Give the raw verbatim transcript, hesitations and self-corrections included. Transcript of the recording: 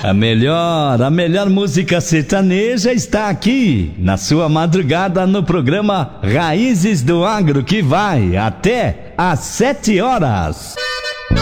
A melhor, a melhor música sertaneja está aqui, na sua madrugada no programa Raízes do Agro, que vai até às sete horas.